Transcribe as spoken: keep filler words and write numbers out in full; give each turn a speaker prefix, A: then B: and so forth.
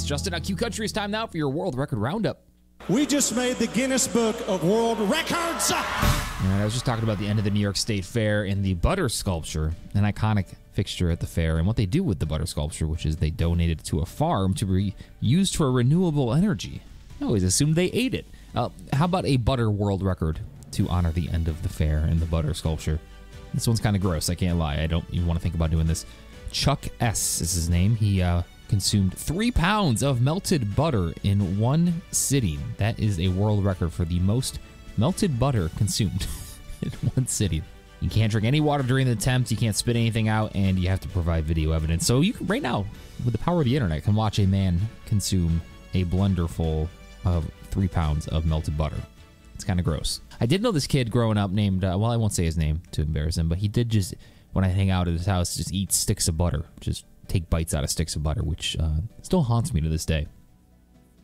A: Justin on Q Country. It's time now for your World Record Roundup.
B: We just made the Guinness Book of World Records.
A: All right, I was just talking about the end of the New York State Fair and the butter sculpture, an iconic fixture at the fair, and what they do with the butter sculpture, which is they donate it to a farm to be used for renewable energy. I always assumed they ate it. Uh, how about a butter world record to honor the end of the fair and the butter sculpture? This one's kind of gross, I can't lie. I don't even want to think about doing this. Chuck S. is his name. He uh, consumed three pounds of melted butter in one sitting. That is a world record for the most melted butter consumed in one sitting. You can't drink any water during the attempt, you can't spit anything out, and you have to provide video evidence. So you can, right now, with the power of the internet, can watch a man consume a blender full of three pounds of melted butter. It's kind of gross. I did know this kid growing up named, uh, well, I won't say his name to embarrass him, but he did just, when I hang out at his house, just eat sticks of butter. Just take bites out of sticks of butter, which uh, still haunts me to this day.